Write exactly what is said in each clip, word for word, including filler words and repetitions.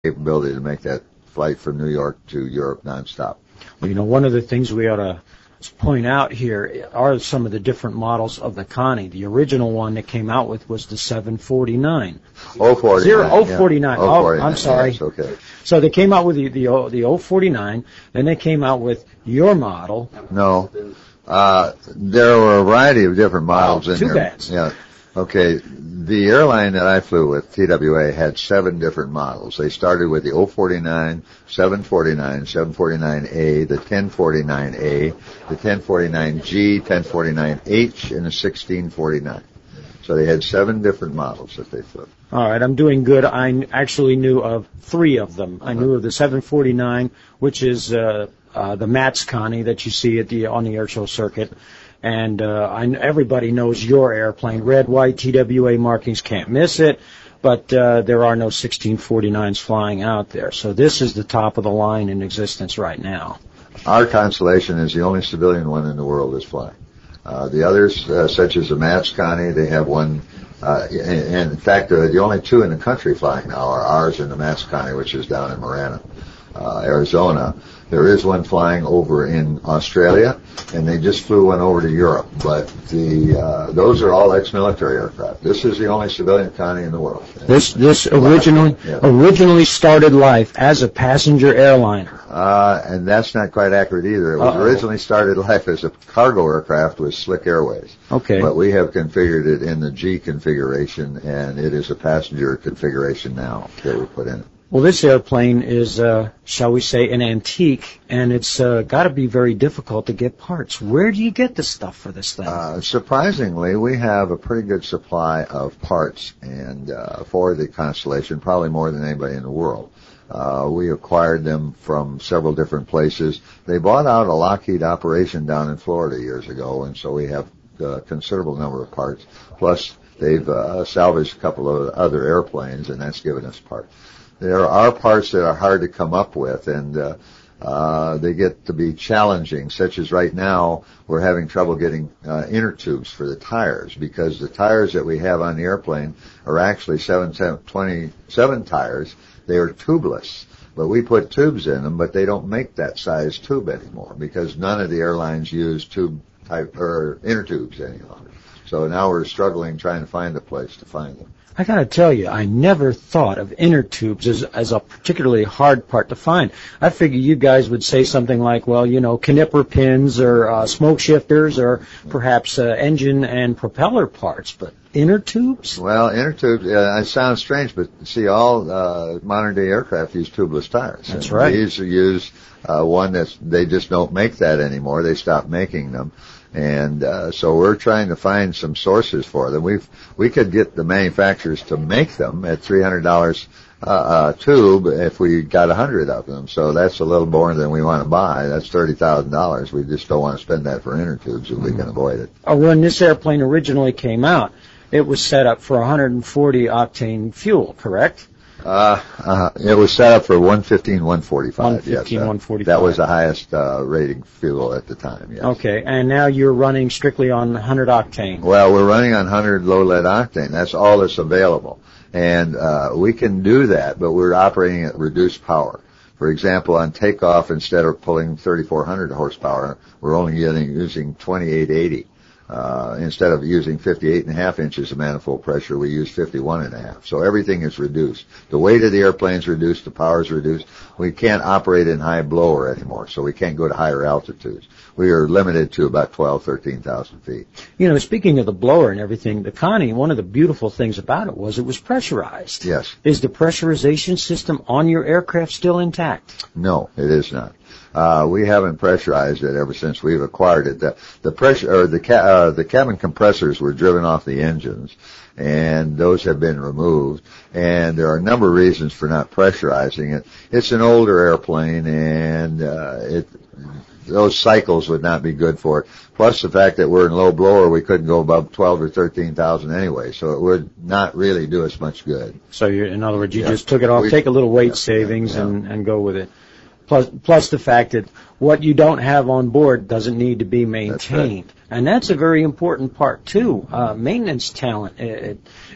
capability to make that flight from New York to Europe nonstop. Well, you know, one of the things we ought to point out here are some of the different models of the Connie. The original one that came out with was the seven forty-nine. oh forty-nine. Zero, oh forty-nine. Yeah. Oh, I'm sorry. Yes, okay. So they came out with the, the, the oh forty-nine, then they came out with your model. No. Uh, there were a variety of different models oh, in too there. bad. Yeah. Okay. The airline that I flew with, T W A, had seven different models. They started with the oh forty-nine, seven forty-nine, seven forty-nine A, the ten forty-nine A, the ten forty-nine G, ten forty-nine H, and the sixteen forty-nine. So they had seven different models that they flew. All right, I'm doing good. I actually knew of three of them. I knew of the seven forty-nine, which is uh, uh, the Mats Connie that you see at the on the air show circuit. And uh, I, everybody knows your airplane. Red, white, T W A markings, can't miss it. But uh, there are no sixteen forty-nines flying out there. So this is the top of the line in existence right now. Our Constellation is the only civilian one in the world that's flying. Uh, the others, uh, such as the Mats Connie, they have one. Uh, and, and in fact, uh, the only two in the country flying now are ours and the Mats Connie, which is down in Marana, uh, Arizona. There is one flying over in Australia, and they just flew one over to Europe. But the uh, those are all ex-military aircraft. This is the only civilian Connie in the world. This this originally yeah. originally started life as a passenger airliner. Uh, and that's not quite accurate either. It was Uh-oh. originally started life as a cargo aircraft with Slick Airways. Okay. But we have configured it in the G configuration, and it is a passenger configuration now that we put in it. Well, this airplane is, uh, shall we say, an antique, and it's uh, got to be very difficult to get parts. Where do you get the stuff for this thing? Uh, surprisingly, we have a pretty good supply of parts and uh, for the Constellation, probably more than anybody in the world. Uh, we acquired them from several different places. They bought out a Lockheed operation down in Florida years ago, and so we have a considerable number of parts. Plus, they've uh, salvaged a couple of other airplanes, and that's given us parts. There are parts that are hard to come up with, and uh, uh, they get to be challenging, such as right now we're having trouble getting uh, inner tubes for the tires, because the tires that we have on the airplane are actually seven twenty-seven tires. They are tubeless, but we put tubes in them, but they don't make that size tube anymore because none of the airlines use tube type or inner tubes any longer. So now we're struggling trying to find a place to find them. I got to tell you, I never thought of inner tubes as, as a particularly hard part to find. I figured you guys would say something like, well, you know, caniper pins or uh, smoke shifters or perhaps uh, engine and propeller parts, but inner tubes? Well, inner tubes, uh, it sounds strange, but see, all uh, modern-day aircraft use tubeless tires. That's and right. These use uh, one that's, they just don't make that anymore. They stopped making them. And uh, so we're trying to find some sources for them. We've we could get the manufacturers to make them at three hundred dollars uh, a tube if we got a hundred of them. So that's a little more than we want to buy. That's thirty thousand dollars. We just don't want to spend that for inner tubes if we can avoid it. Oh, when this airplane originally came out, it was set up for one hundred forty octane fuel, correct? Uh, uh, it was set up for one fifteen, one forty-five. one fifteen, yes, uh, one forty-five. That was the highest uh, rating fuel at the time, yes. Okay, and now you're running strictly on one hundred octane. Well, we're running on one hundred low lead octane. That's all that's available. And uh, we can do that, but we're operating at reduced power. For example, on takeoff, instead of pulling thirty-four hundred horsepower, we're only getting, using twenty-eight eighty. Uh, instead of using fifty-eight and a half inches of manifold pressure, we use fifty-one and a half. So everything is reduced. The weight of the airplane is reduced. The power is reduced. We can't operate in high blower anymore, so we can't go to higher altitudes. We are limited to about twelve, thirteen thousand feet. You know, speaking of the blower and everything, the Connie, one of the beautiful things about it was it was pressurized. Yes. Is the pressurization system on your aircraft still intact? No, it is not. Uh, we haven't pressurized it ever since we've acquired it. The, the pressure, or the ca- uh, the cabin compressors were driven off the engines, and those have been removed. And there are a number of reasons for not pressurizing it. It's an older airplane, and uh, it those cycles would not be good for it. Plus the fact that we're in low blower, we couldn't go above twelve or thirteen thousand anyway, so it would not really do us much good. So, you're, in other words, you yeah. just took it off, we, take a little weight yeah, savings, yeah. and, and go with it. Plus, plus the fact that what you don't have on board doesn't need to be maintained. That's right. And that's a very important part, too. Uh, maintenance talent. It,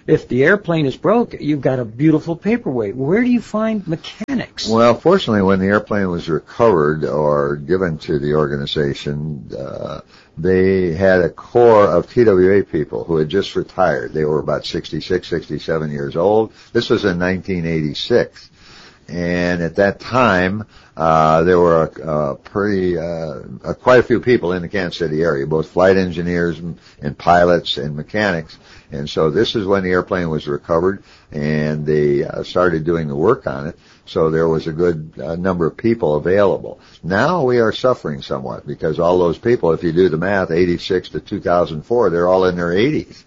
if the airplane is broke, you've got a beautiful paperweight. Where do you find mechanics? Well, fortunately, when the airplane was recovered or given to the organization, uh, they had a core of T W A people who had just retired. They were about sixty-six, sixty-seven years old. This was in nineteen eighty-six. And at that time, uh, there were a, a pretty, uh, a, quite a few people in the Kansas City area, both flight engineers and, and pilots and mechanics. And so this is when the airplane was recovered, and they uh, started doing the work on it. So there was a good uh, number of people available. Now we are suffering somewhat because all those people, if you do the math, eighty-six to two thousand four, they're all in their eighties.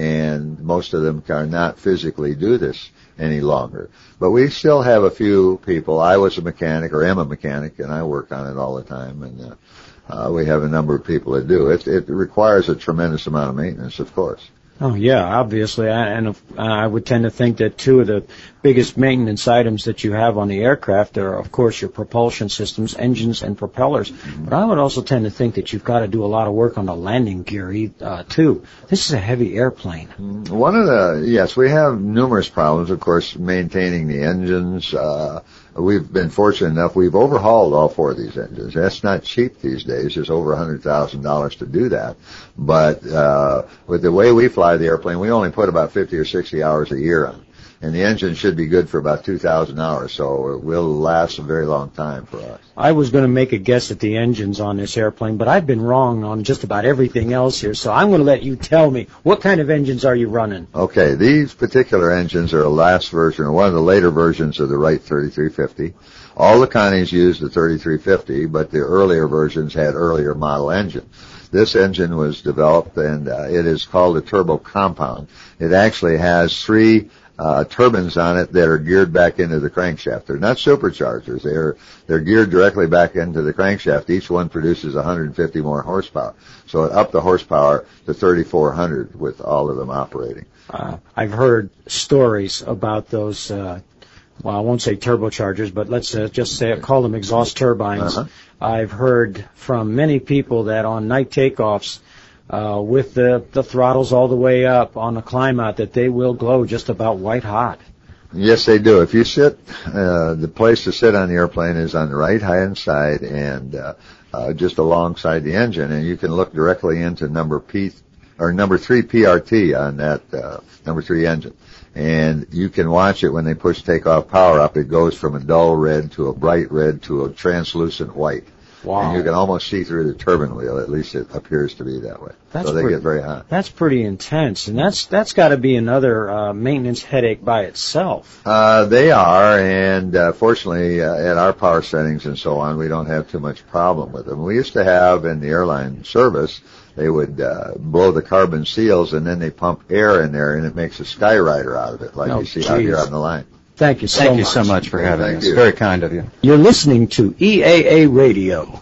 And most of them cannot physically do this any longer. But we still have a few people. I was a mechanic, or am a mechanic, and I work on it all the time. And uh, uh, we have a number of people that do. It, it requires a tremendous amount of maintenance, of course. Oh, yeah, obviously. I, and uh, I would tend to think that two of the biggest maintenance items that you have on the aircraft are, of course, your propulsion systems, engines, and propellers. Mm-hmm. But I would also tend to think that you've got to do a lot of work on the landing gear, uh, too. This is a heavy airplane. One of the, yes, we have numerous problems, of course, maintaining the engines. Uh, we've been fortunate enough, we've overhauled all four of these engines. That's not cheap these days. It's over one hundred thousand dollars to do that. But uh, with the way we fly the airplane, we only put about fifty or sixty hours a year on. And the engine should be good for about two thousand hours, so it will last a very long time for us. I was going to make a guess at the engines on this airplane, but I've been wrong on just about everything else here, so I'm going to let you tell me, what kind of engines are you running? Okay, these particular engines are the last version, or one of the later versions of the Wright thirty-three fifty. All the Connies used the thirty-three fifty, but the earlier versions had earlier model engines. This engine was developed, and uh, it is called a turbo compound. It actually has three Uh, turbines on it that are geared back into the crankshaft. They're not superchargers. They're they're geared directly back into the crankshaft. Each one produces one hundred fifty more horsepower. So it upped the horsepower to thirty-four hundred with all of them operating. Uh, I've heard stories about those, uh, well, I won't say turbochargers, but let's uh, just say call them exhaust turbines. Uh-huh. I've heard from many people that on night takeoffs, Uh, with the, the throttles all the way up on the climb out, that they will glow just about white hot. Yes, they do. If you sit, uh, the place to sit on the airplane is on the right hand side and uh, uh, just alongside the engine, and you can look directly into number P or number three P R T on that uh, number three engine, and you can watch it when they push takeoff power up. It goes from a dull red to a bright red to a translucent white. Wow. And you can almost see through the turbine wheel. At least it appears to be that way. That's so they pretty, get very hot. That's pretty intense, and that's that's got to be another uh, maintenance headache by itself. Uh, they are, and uh, fortunately, uh, at our power settings and so on, we don't have too much problem with them. We used to have in the airline service, they would uh, blow the carbon seals, and then they pump air in there, and it makes a Skyrider out of it, like oh, you see geez. out here on the line. Thank you so Thank much. you so much for having Thank us. you. Very kind of you. You're listening to E A A Radio.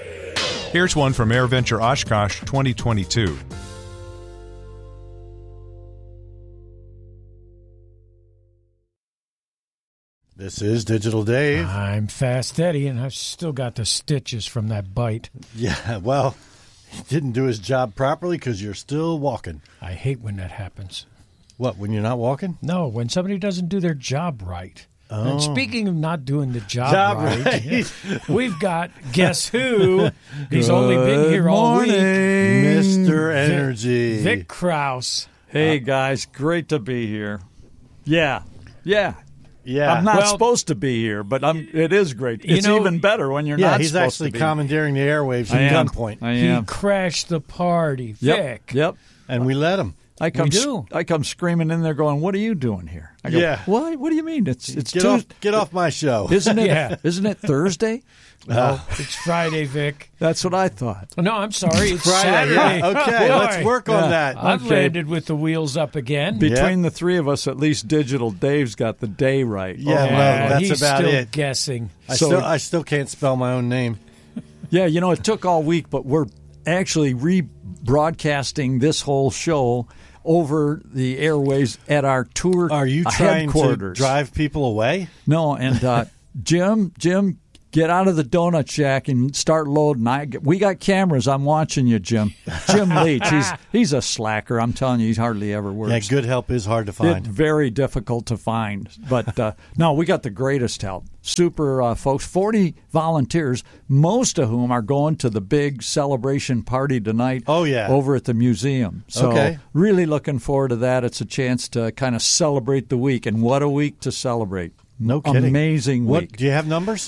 Here's one from AirVenture Oshkosh twenty twenty-two. This is Digital Dave. I'm Fast Eddie, and I've still got the stitches from that bite. Yeah, well, he didn't do his job properly because you're still walking. I hate when that happens. What, when you're not walking? No, when somebody doesn't do their job right. Oh. And speaking of not doing the job, Job right, right. we've got, guess who? He's only been here all week. Mister Energy. Vic, Vic Krause. Hey, guys, great to be here. Yeah, yeah. Yeah. I'm not Well, supposed to be here, but I'm, it is great. You It's know- even better when you're Yeah, not he's supposed actually to be. commandeering the airwaves I at am. gunpoint. I He am. crashed the party. Yep, Vic. Yep. And we let him. I come, We do. I come screaming in there going, what are you doing here? I go, Yeah. What? What do you mean? It's it's Get Tuesday. off, get off my show. Isn't it? Yeah. Isn't it Thursday? No, it's Friday, Vic. That's what I thought. Oh, no, I'm sorry. It's Friday. Saturday. Yeah, okay, Boy, let's work on Yeah. that. I've Okay. landed with the wheels up again. Between the three of us, at least Digital Dave's got the day right. Yeah, Yeah, well, that's he's about still it. guessing. I So- still, I still can't spell my own name. Yeah, you know, it took all week, but we're actually rebroadcasting this whole show over the airways at our tour Are you trying to headquarters. drive people away? No, and uh, Jim, Jim Get out of the donut shack and start loading. I, we got cameras. I'm watching you, Jim. Jim Leach. He's he's a slacker. I'm telling you, he hardly ever works. Yeah, good help is hard to find. It's very difficult to find. But, uh, no, we got the greatest help. Super uh, folks, forty volunteers, most of whom are going to the big celebration party tonight Oh, yeah. over at the museum. So Okay. really looking forward to that. It's a chance to kind of celebrate the week. And what a week to celebrate. No kidding. Amazing What, week. do you have numbers?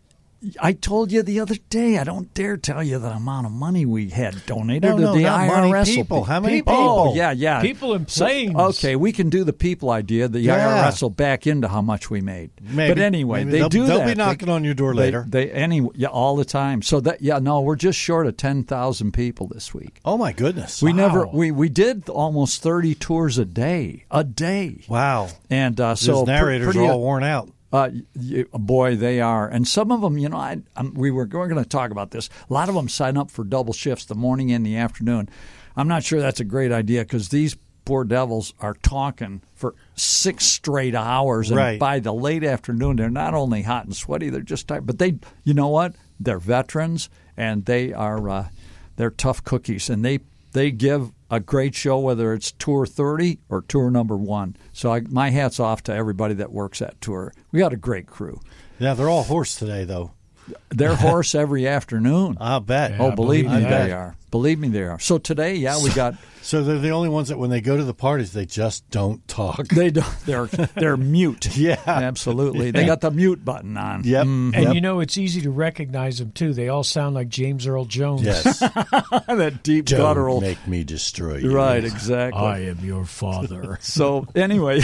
I told you the other day, I don't dare tell you the amount of money we had donated No, to no, the not I R S. money, people. How many People. people? Oh, yeah, yeah. People in So, planes. okay, we can do the people idea. The Yeah. I R S will back into how much we made. Maybe. But anyway, Maybe they they'll- do they'll that. be knocking on your door they, later. They any yeah all the time. So that yeah no, we're just short of ten thousand people this week. Oh, my goodness. We never Wow. we we did almost thirty tours a day a day. Wow. And uh, So so Those narrators pretty, are all worn out. Uh, y boy, they are, and some of them, you know, I, I'm, we were we're going to talk about this. A lot of them sign up for double shifts, the morning and the afternoon. I'm not sure that's a great idea because these poor devils are talking for six straight hours, and Right. by the late afternoon, they're not only hot and sweaty, they're just tired. But they, you know what? They're veterans, and they are uh, they're tough cookies, and they they give a great show, whether it's tour thirty or tour number one. So I, my hat's off to everybody that works that tour. We got a great crew. Yeah, they're all hoarse today, though. They're hoarse every afternoon. I'll bet. Yeah. oh, I believe believe me, that. they are. Believe me, they are. So today, yeah, we got. So they're the only ones that when they go to the parties, they just don't talk. They don't. They're they're mute. Yeah. absolutely. They got the mute button on. Yep. Mm. And Yep. you know, it's easy to recognize them, too. They all sound like James Earl Jones. Yes. that deep Don't guttural. make me destroy you. Right, exactly. I am your father. So anyway,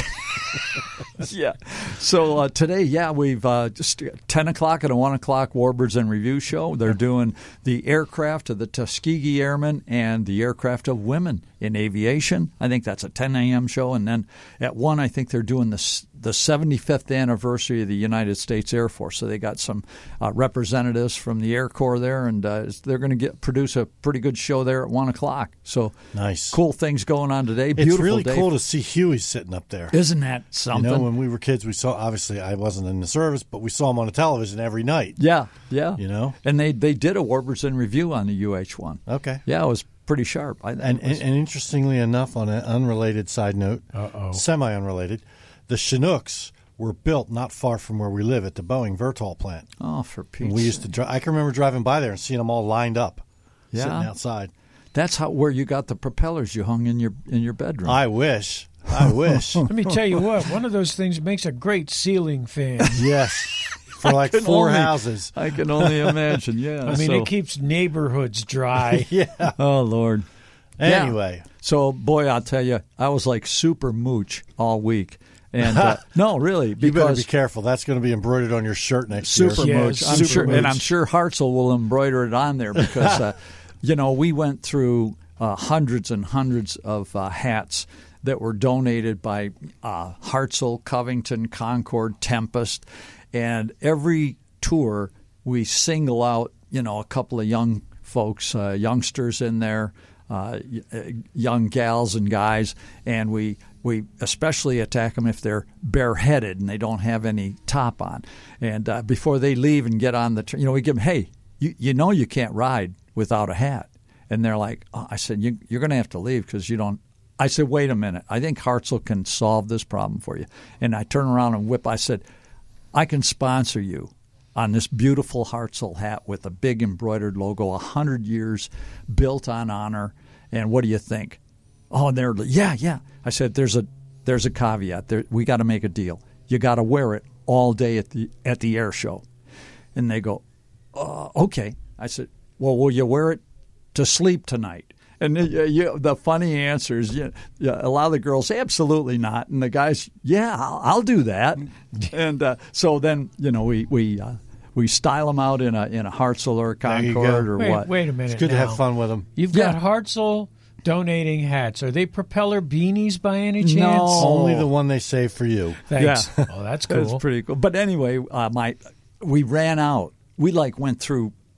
yeah. So uh, today, yeah, we've uh, just ten o'clock and a one o'clock Warbirds and Review show. They're doing the aircraft of the Tuskegee Airmen and the aircraft of women in aviation. I think that's a ten a.m. show, and then at one, I think they're doing the the seventy-fifth anniversary of the United States Air Force. So they got some uh, representatives from the Air Corps there, and uh, they're going to get produce a pretty good show there at one o'clock. So Nice. cool things going on today. It's Beautiful really day. cool to see Huey sitting up there. Isn't that You something? know, when we were kids, we saw, obviously, I wasn't in the service, but we saw him on the television every night. Yeah, yeah. You know? And they, they did a Warbirds in Review on the U H one. Okay. Yeah, it was pretty sharp. I, And, it and, was- and interestingly enough, on an unrelated side note, Uh-oh. semi-unrelated, the Chinooks were built not far from where we live at the Boeing Vertol plant. oh, for And Pete's we used to drive. I can remember driving by there and seeing them all lined up, Yeah. sitting outside. That's how where you got the propellers you hung in your in your bedroom. I wish. I wish. Let me tell you what, one of those things makes a great ceiling fan. Yes. For like can four only- houses. I can only imagine. Yeah. I mean, so- it keeps neighborhoods dry. Yeah. oh Lord. Yeah. Anyway. So boy, I'll tell you, I was like super mooch all week, and uh, no, really, You better because be careful. That's going to be embroidered on your shirt next super year. Yeah, mooch. I'm super sure, mooch. and I'm sure Hartzell will embroider it on there because, uh, you know, we went through uh, hundreds and hundreds of uh, hats that were donated by uh, Hartzell, Covington, Concord, Tempest, and every tour we single out, you know, a couple of young folks, uh, youngsters in there. Uh, young gals and guys, and we we especially attack them if they're bareheaded and they don't have any top on. And uh, before they leave and get on the train, you know, we give them, hey, you you know you can't ride without a hat. And they're like, oh, I said, you, you're going to have to leave because you don't. I said, wait a minute. I think Hartzell can solve this problem for you. And I turn around and whip. I said, I can sponsor you on this beautiful Hartzell hat with a big embroidered logo, one hundred years built on honor. And what do you think? Oh, and they're yeah, yeah. I said, there's a there's a caveat. There, we got to make a deal. You got to wear it all day at the at the air show. And they go, uh, okay. I said, well, will you wear it to sleep tonight? And uh, you, the funny answer is, you, you, a lot of the girls, absolutely not. And the guys, yeah, I'll, I'll do that. and uh, so then, you know, we we uh, we style them out in a in a Hartzell or a There you Concord go. or Wait, what. wait a minute. It's good to now. have fun with them. You've Yeah. got Hartzell donating hats. Are they propeller beanies by any chance? No. Only the one they save for you. Thanks. Yeah. Oh, that's cool. That's pretty cool. But anyway, uh, my we ran out. We like went through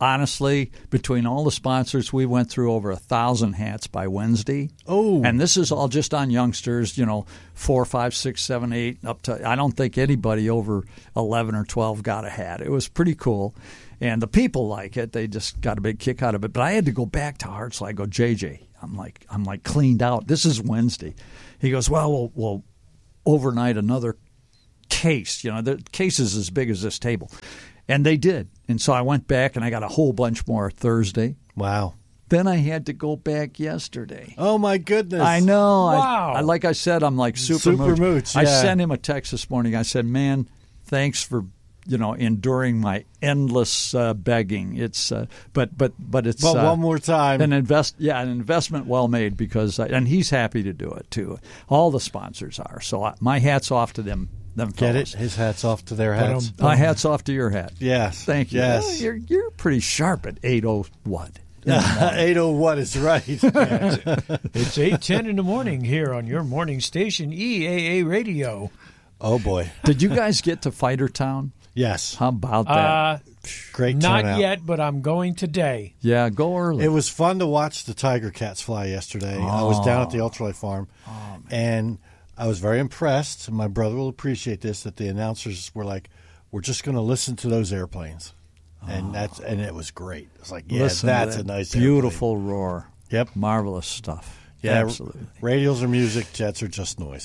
honestly, between all the sponsors, we went through over a thousand hats by Wednesday. Oh. And this is all just on youngsters, you know, four, five, six, seven, eight, up to, I don't think anybody over eleven or twelve got a hat. It was pretty cool. And the people like it. They just got a big kick out of it. But I had to go back to Hartzell. I go, J J, I'm like, I'm like cleaned out. This is Wednesday. He goes, well, we'll, we'll overnight another case. You know, the case is as big as this table. And they did. And so I went back and I got a whole bunch more Thursday. Wow. Then I had to go back yesterday. Oh, my goodness. I know. Wow. I, I, like I said, I'm like super, Super mooch. mooch, I yeah. sent him a text this morning. I said, man, thanks for, you know, enduring my endless uh, begging. It's, uh, but, but, but it's But uh, one more time. an invest, yeah, an investment well made because, I, and he's happy to do it too. All the sponsors are. So I, my hat's off to them. Them Get it? fellas. His hat's off to their hats. My hat's off to your hat. Yes. Thank you. Yes. Well, you're you're pretty sharp at eight oh what? eight oh one is right. It's eight ten in the morning here on your morning station, E A A Radio. Oh, boy. Did you guys get to Fighter Town? Yes. How about that? Uh, Great not turnout. yet, but I'm going today. Yeah, go early. It was fun to watch the tiger cats fly yesterday. I was down at the Ultralight Farm, and I was very impressed. My brother will appreciate this, that the announcers were like, we're just going to listen to those airplanes. And that's and it was great. It's like, yeah, Listen to that's that a nice beautiful roar. Yep. Marvelous stuff. Yeah, Absolutely. Radials are music, jets are just noise.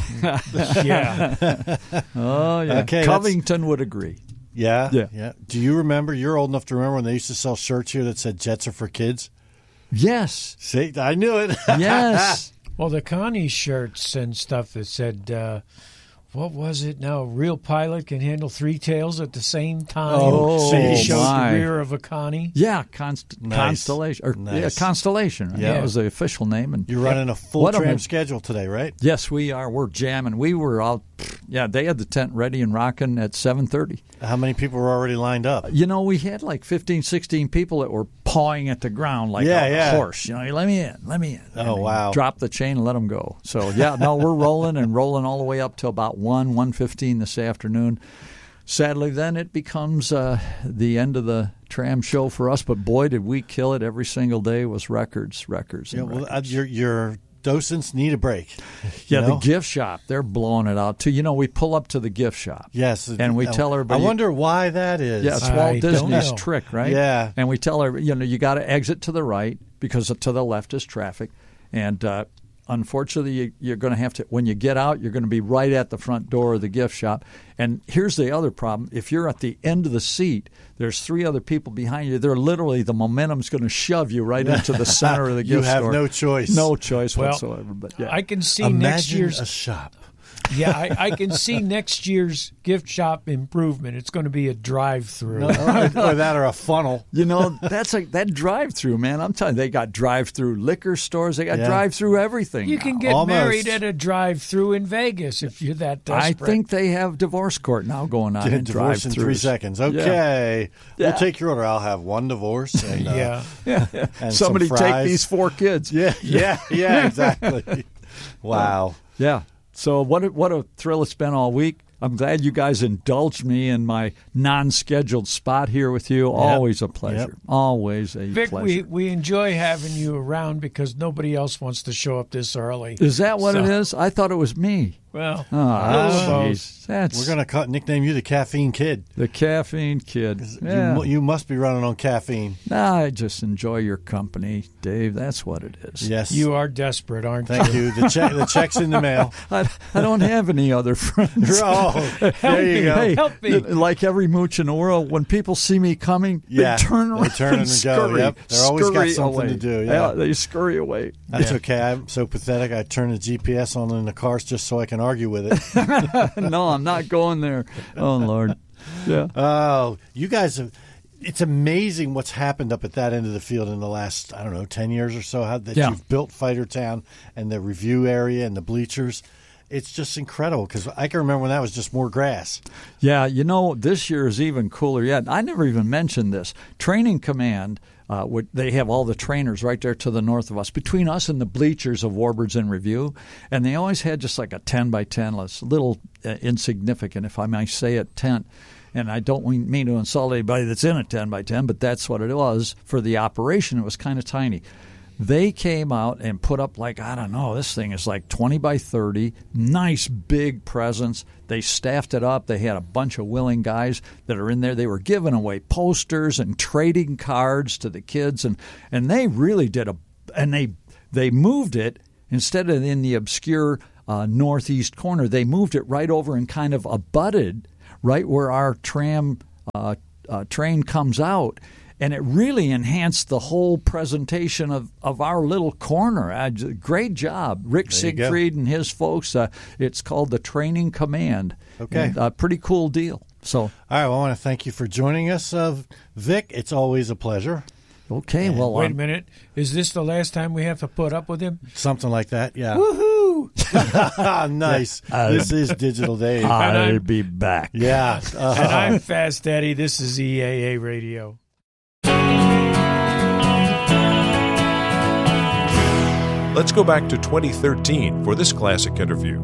Yeah. Oh, yeah. Okay, Covington would agree. Yeah, Yeah. yeah. Do you remember? You're old enough to remember when they used to sell shirts here that said "Jets are for kids." Yes. See, I knew it. Yes. Well, the Connie shirts and stuff that said, uh, what was it now? A real pilot can handle three tails at the same time. Oh, and oh, it showed my. the rear of a Connie. Yeah, const- Nice. Constellation. Or, Yeah, Nice. Constellation. Right? Yeah. That was the official name. And You're running a full What a tram man. schedule today, right? Yes, we are. We're jamming. We were out. Yeah, they had the tent ready and rocking at seven thirty. How many people were already lined up? You know, we had like fifteen, sixteen people that were pawing at the ground like Yeah, a yeah. horse. You know, let me in, let me in. Oh, And wow. Drop the chain and let them go. So, yeah, no, we're rolling and rolling all the way up to about one, one fifteen this afternoon. Sadly, then it becomes uh, the end of the tram show for us. But, boy, did we kill it. Every single day was records, records, Yeah, and well, records. uh, your your docents need a break. Yeah, you know? the gift shop, they're blowing it out, too. You know, we pull up to the gift shop. Yes, And we I- tell everybody- I wonder why that is. Yeah, it's I Walt don't Disney's know. trick, right? Yeah. And we tell her, you know, you got to exit to the right because to the left is traffic. And uh, unfortunately, you, you're going to have to, when you get out, you're going to be right at the front door of the gift shop. And here's the other problem. If you're at the end of the seat, there's three other people behind you. They're literally, the momentum's going to shove you right into the center of the You gift have store. no choice. No choice Well, whatsoever. But yeah. I can see Imagine next year's a shop. yeah, I, I can see next year's gift shop improvement. It's going to be a drive-through. No, or, or that or a funnel. You know, that's like that drive-through, man. I'm telling you, they got drive-through liquor stores. They got Yeah. drive-through everything. You now. can get Almost. married at a drive-through in Vegas if you're that I desperate. think they have divorce court now going on. Get a in divorce in three drive-thrus. seconds. Yeah. Okay. Yeah. We'll take your order. I'll have one divorce. And, uh, Yeah. and Somebody some take fries. these four kids. Yeah, yeah, yeah, exactly. Wow. Yeah. So what a, what a thrill it's been all week. I'm glad you guys indulged me in my non-scheduled spot here with you. Always a pleasure. Yep. Always a Vic, pleasure. we, we enjoy having you around because nobody else wants to show up this early. Is that what So- it is? I thought it was me. Well, Oh, uh, jeez. That's We're going to nickname you the Caffeine Kid. the caffeine kid. You Yeah. mu- You, must be running on caffeine. Nah, I just enjoy your company, Dave. That's what it is. Yes. you are desperate, aren't Thank you. The, check, the check's in the mail. I, I don't have any other friends. Oh, there you go. Hey, Help me. like every mooch in the world, when people see me coming, Yeah, they turn they around turn and, and go. scurry. Yep, they're always got scurry something away. to do, yeah. they scurry away. That's okay. I'm so pathetic. I turn the G P S on in the cars just so I can argue with it. No, I'm not going there. Oh, Lord. Yeah. Oh, you guys have. It's amazing what's happened up at that end of the field in the last, I don't know, ten years or so. How that Yeah. you've built Fighter Town and the review area and the bleachers. It's just incredible because I can remember when that was just more grass. Yeah, you know, this year is even cooler yet. I never even mentioned this. Training Command, uh, would, they have all the trainers right there to the north of us, between us and the bleachers of Warbirds in Review. And they always had just like a ten by ten, a little uh, insignificant, if I may say it, tent. and I don't mean to insult anybody that's in a ten by ten, but that's what it was for the operation. It was kind of tiny. They came out and put up like, I don't know, this thing is like twenty by thirty, nice big presence. They staffed it up. They had a bunch of willing guys that are in there. They were giving away posters and trading cards to the kids, and, and they really did a and they they moved it instead of in the obscure uh, northeast corner. They moved it right over and kind of abutted right where our tram uh, uh, train comes out. And it really enhanced the whole presentation of, of our little corner. Uh, great job. Rick Siegfried and his folks. Uh, it's called the Training Command. Okay. A uh, pretty cool deal. So, all right, well, I want to thank you for joining us, uh, Vic. It's always a pleasure. Okay, and well, wait um, a minute. Is this the last time we have to put up with him? Something like that, yeah. Woohoo! Nice. Uh, this is Digital Dave. I'll be back. Yeah. Uh, And I'm Fast Eddie. This is E A A Radio. Let's go back to twenty thirteen for this classic interview.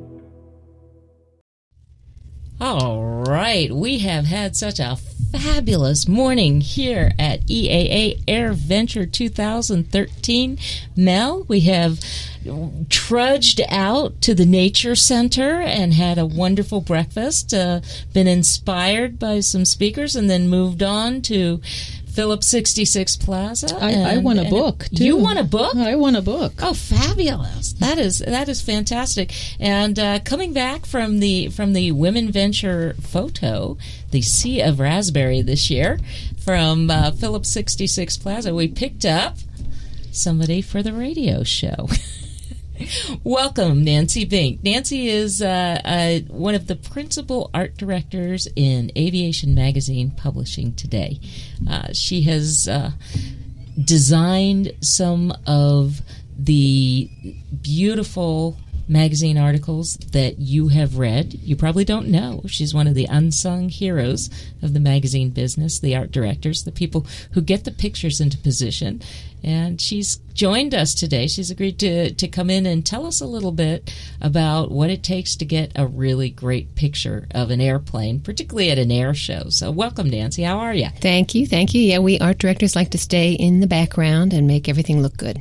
All right, we have had such a fabulous morning here at E A A AirVenture two thousand thirteen. Mel, we have trudged out to the Nature Center and had a wonderful breakfast, uh, been inspired by some speakers, and then moved on to Phillips sixty-six Plaza. I, and, I won a and book, too. You won a book? I won a book. Oh, fabulous! That is that is fantastic. And uh, coming back from the from the Women Venture photo, the Sea of Raspberry this year from uh, Phillips sixty-six Plaza, we picked up somebody for the radio show. Welcome, Nancy Bink. Nancy is uh, uh, one of the principal art directors in Aviation Magazine Publishing today. Uh, she has uh, designed some of the beautiful magazine articles that you have read. You probably don't know. She's one of the unsung heroes of the magazine business, the art directors, the people who get the pictures into position. And she's joined us today. She's agreed to, to come in and tell us a little bit about what it takes to get a really great picture of an airplane, particularly at an air show. So welcome, Nancy. How are you? Thank you. Thank you. Yeah, we art directors like to stay in the background and make everything look good.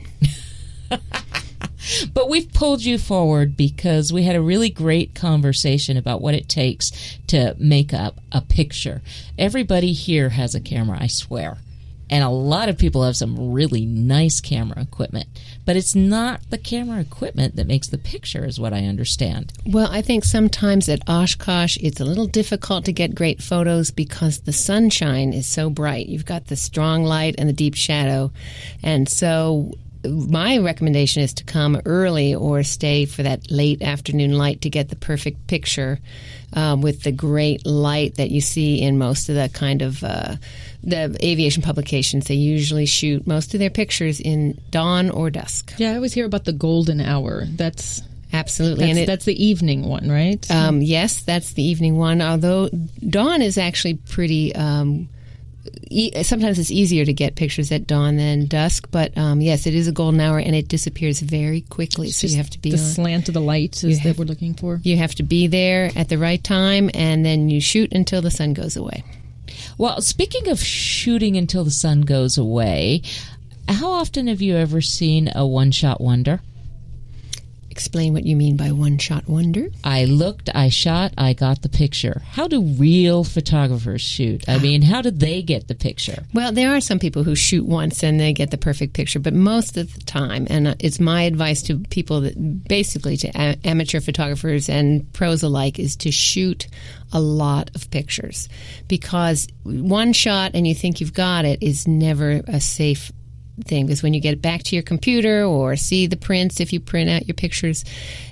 But we've pulled you forward because we had a really great conversation about what it takes to make up a picture. Everybody here has a camera, I swear. And a lot of people have some really nice camera equipment. But it's not the camera equipment that makes the picture, is what I understand. Well, I think sometimes at Oshkosh it's a little difficult to get great photos because the sunshine is so bright. You've got the strong light and the deep shadow. And so my recommendation is to come early or stay for that late afternoon light to get the perfect picture um, with the great light that you see in most of the kind of uh, the aviation publications. They usually shoot most of their pictures in dawn or dusk. Yeah, I always hear about the golden hour. That's absolutely, that's, and it, that's the evening one, right? Um, yes, that's the evening one. Although dawn is actually pretty. Um, E- sometimes it's easier to get pictures at dawn than dusk, but um, yes, it is a golden hour, and it disappears very quickly. It's so you have to be the on. slant of the light is have, that we're looking for. You have to be there at the right time, and then you shoot until the sun goes away. Well, speaking of shooting until the sun goes away, how often have you ever seen a one-shot wonder? Explain what you mean by one-shot wonder. I looked, I shot, I got the picture. How do real photographers shoot? I mean, how do they get the picture? Well, there are some people who shoot once and they get the perfect picture, but most of the time, and it's my advice to people that basically to a- amateur photographers and pros alike, is to shoot a lot of pictures, because one shot and you think you've got it is never a safe thing, because when you get it back to your computer or see the prints, if you print out your pictures,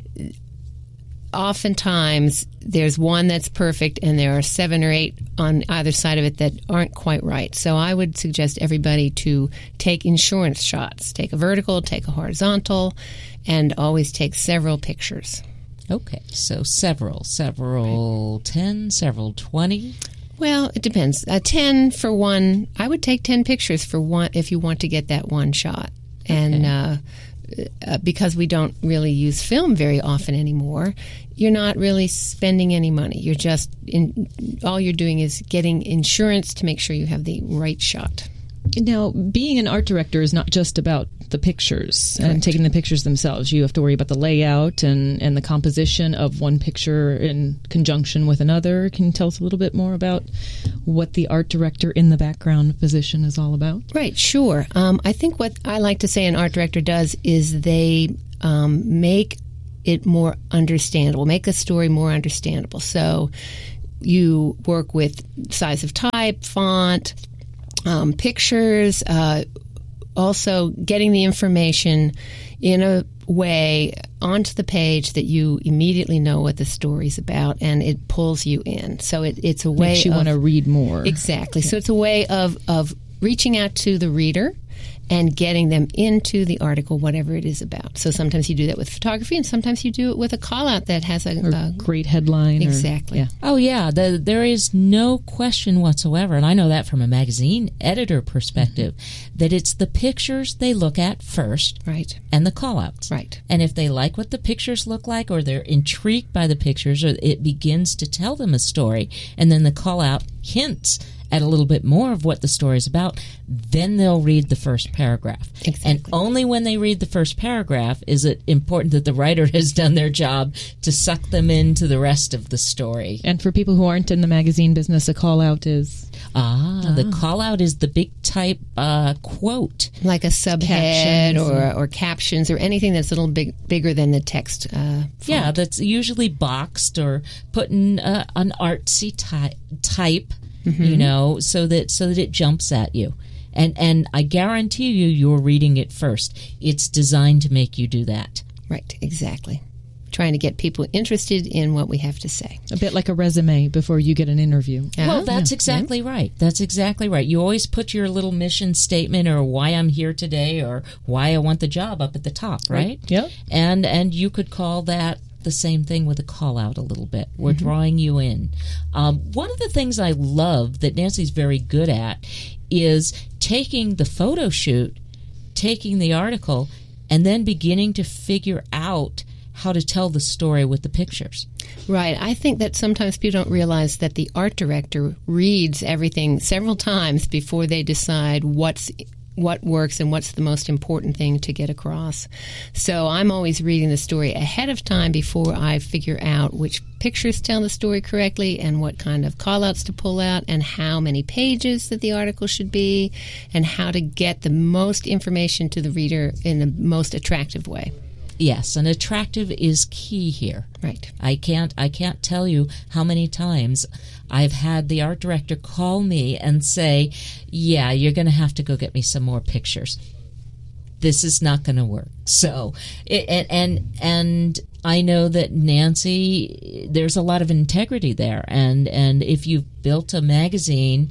oftentimes there's one that's perfect and there are seven or eight on either side of it that aren't quite right. So I would suggest everybody to take insurance shots. Take a vertical, take a horizontal, and always take several pictures. Okay, so several, several right. ten, several twenty. Well, it depends. Uh, ten for one. I would take ten pictures for one if you want to get that one shot. And okay. uh, uh, because we don't really use film very often anymore, you're not really spending any money. You're just in, all you're doing is getting insurance to make sure you have the right shot. Now, being an art director is not just about the pictures and Correct. taking the pictures themselves. You have to worry about the layout and, and the composition of one picture in conjunction with another. Can you tell us a little bit more about what the art director in the background position is all about? Right, sure. Um, I think what I like to say an art director does is they um, make it more understandable, make a story more understandable. So you work with size of type, font, um, pictures, uh, also getting the information in a way onto the page that you immediately know what the story's about, and it pulls you in. So it, it's a way Makes you of, want to read more. Exactly. So it's a way of, of reaching out to the reader and getting them into the article, whatever it is about. So sometimes you do that with photography, and sometimes you do it with a call-out that has a, Or a great headline. Exactly. Or, yeah. Oh, yeah. The, there is no question whatsoever, and I know that from a magazine editor perspective, mm-hmm. that it's the pictures they look at first, right, and the call-outs. Right. And if they like what the pictures look like, or they're intrigued by the pictures, or it begins to tell them a story, and then the call-out hints at a little bit more of what the story is about, then they'll read the first paragraph. Exactly. And only when they read the first paragraph is it important that the writer has done their job to suck them into the rest of the story. And for people who aren't in the magazine business, a call-out is? Ah, ah. the call-out is the big type uh, quote. Like a subhead Captions or, or captions or anything that's a little big, bigger than the text uh, font. Yeah, that's usually boxed or put in uh, an artsy ty- type. Mm-hmm. You know, so that so that it jumps at you, and and I guarantee you, you're reading it first. It's designed to make you do that. Right, exactly. Trying to get people interested in what we have to say. A bit like a resume before you get an interview. Uh-huh. Well, that's yeah. exactly yeah. right. That's exactly right. You always put your little mission statement or why I'm here today or why I want the job up at the top, right? right. Yeah. And and you could call that the same thing with a call out a little bit. We're mm-hmm. drawing you in. Um, one of the things I love that Nancy's very good at is taking the photo shoot, taking the article, and then beginning to figure out how to tell the story with the pictures. Right. I think that sometimes people don't realize that the art director reads everything several times before they decide what's what works and what's the most important thing to get across. So I'm always reading the story ahead of time before I figure out which pictures tell the story correctly and what kind of call-outs to pull out and how many pages that the article should be and how to get the most information to the reader in the most attractive way. Yes, and attractive is key here. Right. I can't I can't tell you how many times I've had the art director call me and say, yeah, you're going to have to go get me some more pictures. This is not going to work. So, it, and, and and I know that Nancy, there's a lot of integrity there. And, and if you've built a magazine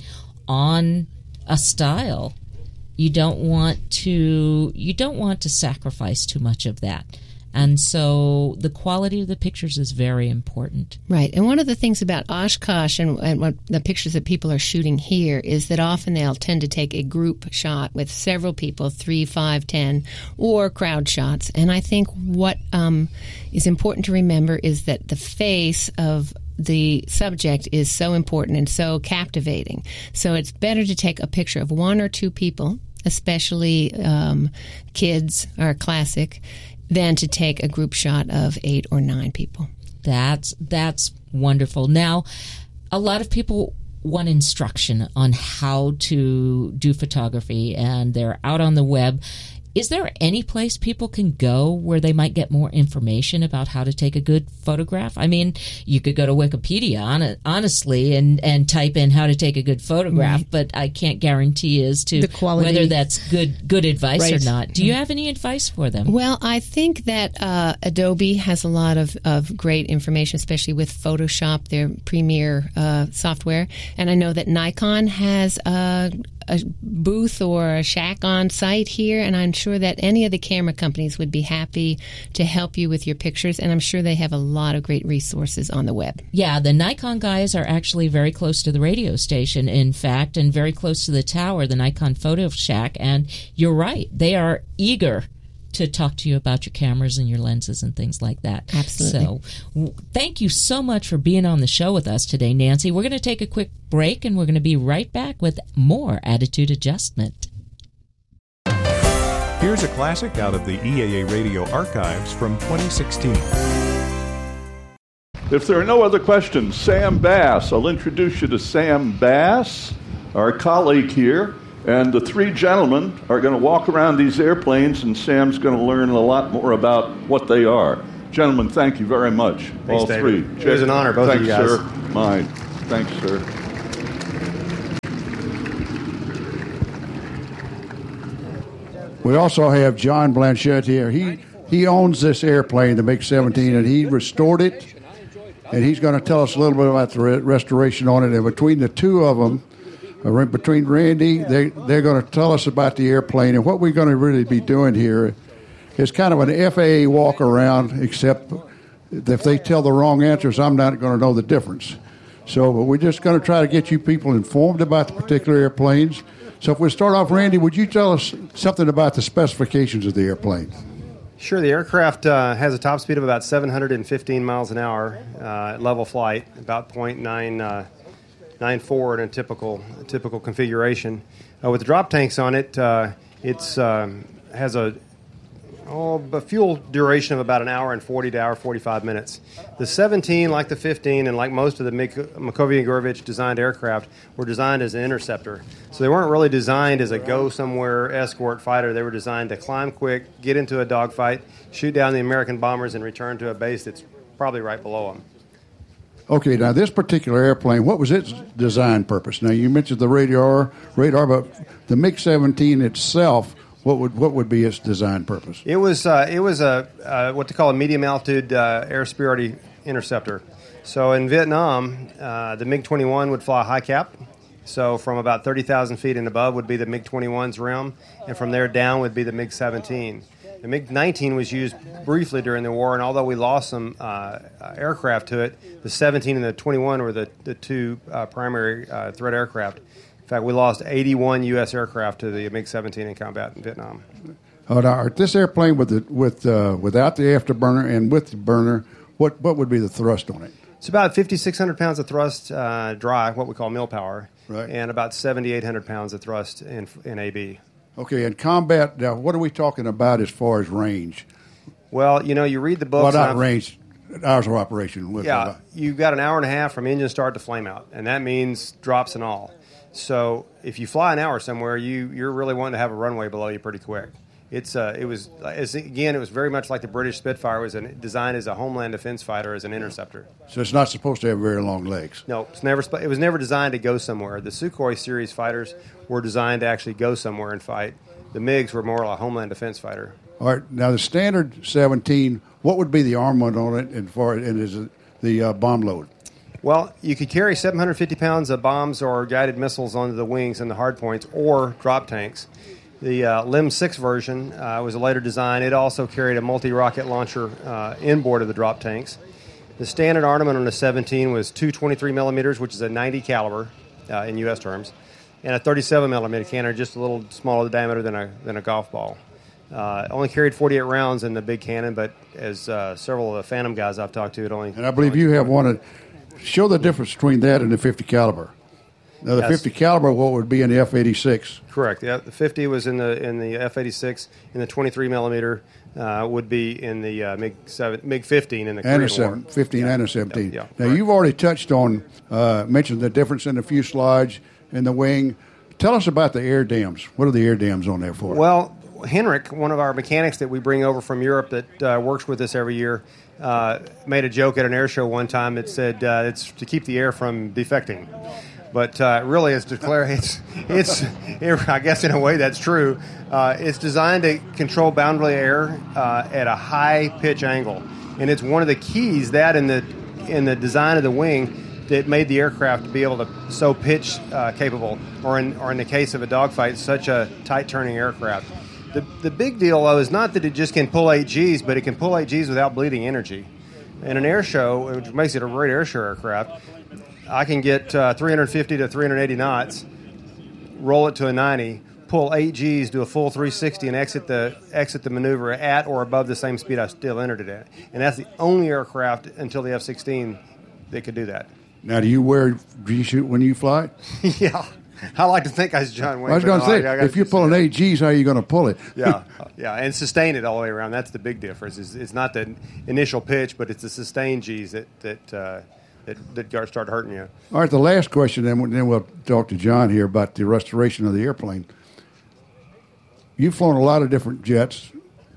on a style, you don't want to you don't want to sacrifice too much of that. And so the quality of the pictures is very important. Right. And one of the things about Oshkosh and, and what the pictures that people are shooting here is that often they'll tend to take a group shot with several people, three, five, ten, or crowd shots. And I think what um, is important to remember is that the face of the subject is so important and so captivating. So it's better to take a picture of one or two people, especially um, kids are classic, than to take a group shot of eight or nine people. That's that's wonderful. Now, a lot of people want instruction on how to do photography, and they're out on the web. Is there any place people can go where they might get more information about how to take a good photograph? I mean, you could go to Wikipedia, on, honestly, and, and type in how to take a good photograph, right. But I can't guarantee as to the quality. Whether that's good good advice right. or not. Do you have any advice for them? Well, I think that uh, Adobe has a lot of, of great information, especially with Photoshop, their premier uh, software. And I know that Nikon has a, a booth or a shack on site here, and I'm sure that any of the camera companies would be happy to help you with your pictures, and I'm sure they have a lot of great resources on the web. Yeah, the Nikon guys are actually very close to the radio station, in fact, and very close to the tower, the Nikon Photo Shack, and you're right, they are eager to talk to you about your cameras and your lenses and things like that. Absolutely. So w- thank you so much for being on the show with us today, Nancy. We're going to take a quick break, and we're going to be right back with more Attitude Adjustment. Here's a classic out of the E A A Radio archives from twenty sixteen. If there are no other questions, Sam Bass. I'll introduce you to Sam Bass, our colleague here. And the three gentlemen are going to walk around these airplanes, and Sam's going to learn a lot more about what they are. Gentlemen, thank you very much. Thanks, all David. three. It was an honor, both Thanks, of you guys. sir. Mine. Thanks, sir. We also have John Blanchette here. He he owns this airplane, the MiG seventeen, and he restored it. And he's going to tell us a little bit about the re- restoration on it. And between the two of them, uh, between Randy, they, they're going to tell us about the airplane. And what we're going to really be doing here is kind of an F A A walk around, except if they tell the wrong answers, I'm not going to know the difference. So but we're just going to try to get you people informed about the particular airplanes. So if we start off, Randy, would you tell us something about the specifications of the airplane? Sure. The aircraft uh, has a top speed of about seven hundred fifteen miles an hour uh, at level flight, about point nine nine four in a typical typical configuration. Uh, with the drop tanks on it, uh, it's um, has a oh, a fuel duration of about an hour and forty to hour forty-five minutes. The seventeen, like the fifteen, and like most of the Mik- Makovey and Gorovich designed aircraft, were designed as an interceptor. So they weren't really designed as a go-somewhere escort fighter. They were designed to climb quick, get into a dogfight, shoot down the American bombers, and return to a base that's probably right below them. Okay, now this particular airplane, what was its design purpose? Now you mentioned the radar, radar, but the MiG seventeen itself, what would what would be its design purpose? It was uh, it was a uh, what they call a medium altitude uh, air superiority interceptor. So in Vietnam, uh, the MiG twenty-one would fly high cap. So from about thirty thousand feet and above would be the MiG twenty-one's rim, and from there down would be the MiG seventeen. The MiG nineteen was used briefly during the war, and although we lost some uh, aircraft to it, the seventeen and the twenty-one were the, the two uh, primary uh, threat aircraft. In fact, we lost eighty-one U S aircraft to the MiG seventeen in combat in Vietnam. Oh, now, this airplane with the, with uh, without the afterburner and with the burner, what what would be the thrust on it? It's about fifty-six hundred pounds of thrust uh, dry, what we call mill power, right, and about seventy-eight hundred pounds of thrust in in A B. Okay, in combat, now what are we talking about as far as range? Well, you know, you read the books. Well, not range, hours of operation. With yeah, you've got an hour and a half from engine start to flame out, and that means drops and all. So if you fly an hour somewhere, you, you're really wanting to have a runway below you pretty quick. It's uh, it was as, again, it was very much like the British Spitfire. It was an, designed as a homeland defense fighter, as an interceptor. So it's not supposed to have very long legs. No, it's never. It was never designed to go somewhere. The Sukhoi series fighters were designed to actually go somewhere and fight. The MiGs were more like a homeland defense fighter. All right. Now the standard seventeen, what would be the armament on it, and for and is it the uh, bomb load? Well, you could carry seven hundred fifty pounds of bombs or guided missiles onto the wings and the hard points, or drop tanks. The uh, L I M six version uh, was a later design. It also carried a multi-rocket launcher uh, inboard of the drop tanks. The standard armament on the seventeen was two twenty-three millimeters, which is a ninety caliber uh, in U S terms, and a thirty-seven millimeter cannon, just a little smaller diameter than a than a golf ball. Uh, only carried forty-eight rounds in the big cannon, but as uh, several of the Phantom guys I've talked to, it only. And I believe you have one. Of, show the difference between that and the fifty caliber. Now the yes. fifty caliber, what would be in the F eighty-six? Correct. Yeah, the fifty was in the in the F eighty-six, and the twenty-three millimeter uh, would be in the uh, MiG seven, MiG fifteen in the and Korean a seven, War. fifteen yeah. and a seventeen. Yeah, yeah. Now right. You've already touched on uh, mentioned the difference in the fuselage and the wing. Tell us about the air dams. What are the air dams on there for? Well, Henrik, one of our mechanics that we bring over from Europe that uh, works with us every year, uh, made a joke at an air show one time that said uh, it's to keep the air from defecting. But uh, really, it's declare it's it's it, I guess in a way that's true. Uh, it's designed to control boundary air uh, at a high pitch angle, and it's one of the keys that in the in the design of the wing that made the aircraft be able to so pitch uh, capable, or in or in the case of a dogfight, such a tight turning aircraft. The the big deal though is not that it just can pull eight Gs, but it can pull eight Gs without bleeding energy. In an air show, which makes it a great air show aircraft, I can get uh, three hundred fifty to three hundred eighty knots, roll it to a ninety, pull eight G's, do a full three sixty, and exit the exit the maneuver at or above the same speed I still entered it at. And that's the only aircraft until the F sixteen that could do that. Now, do you wear G-suit when you fly? Yeah. I like to think I was John Wayne. I was going to no, say, I, I if you're pulling eight G's, how are you going to pull it? yeah, yeah, and sustain it all the way around. That's the big difference. It's, it's not the initial pitch, but it's the sustained G's that that uh, that, that start hurting you. All right, the last question, then, then we'll talk to John here about the restoration of the airplane. You've flown a lot of different jets.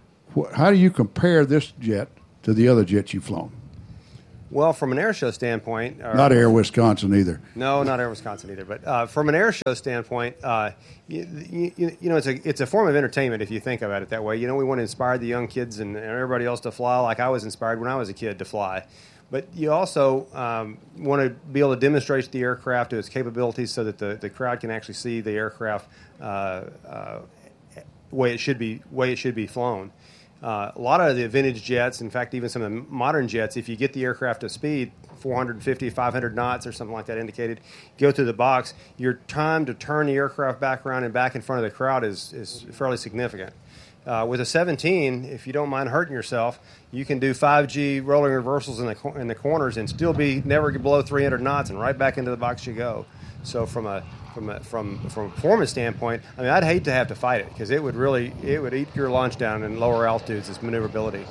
How do you compare this jet to the other jets you've flown? Well, from an air show standpoint... Or, not Air Wisconsin either. No, not Air Wisconsin either. But uh, from an air show standpoint, uh, you, you, you know, it's a it's a form of entertainment if you think about it that way. You know, we want to inspire the young kids and everybody else to fly like I was inspired when I was a kid to fly. But you also um, want to be able to demonstrate the aircraft to its capabilities so that the, the crowd can actually see the aircraft uh, uh, way it should be way it should be flown. Uh, a lot of the vintage jets, in fact, even some of the modern jets, if you get the aircraft to speed, four fifty, five hundred knots or something like that indicated, go through the box, your time to turn the aircraft back around and back in front of the crowd is, is fairly significant. Uh, with a seventeen, if you don't mind hurting yourself, you can do five G rolling reversals in the in the corners and still be never below three hundred knots, and right back into the box you go. So from a from a, from from a performance standpoint, I mean, I'd hate to have to fight it because it would really it would eat your lunch down in lower altitudes. This maneuverability.